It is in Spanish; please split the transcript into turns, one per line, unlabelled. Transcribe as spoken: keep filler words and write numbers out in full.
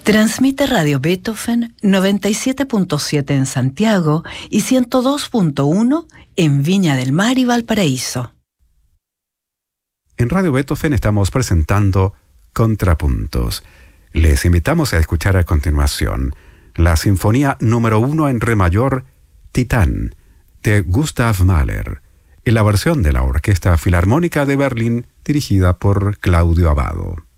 Transmite Radio Beethoven noventa y siete punto siete en Santiago y ciento dos punto uno en Viña del Mar y Valparaíso.
En Radio Beethoven estamos presentando Contrapuntos. Les invitamos a escuchar a continuación la Sinfonía número uno en Re mayor, Titán, de Gustav Mahler, en la versión de la Orquesta Filarmónica de Berlín dirigida por Claudio Abbado.